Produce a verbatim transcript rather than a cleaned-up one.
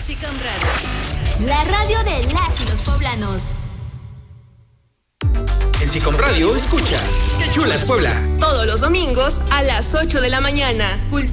SICOM Radio, la radio de las y los poblanos. En SICOM Radio escucha ¡Qué chula es Puebla! Todos los domingos a las ocho de la mañana.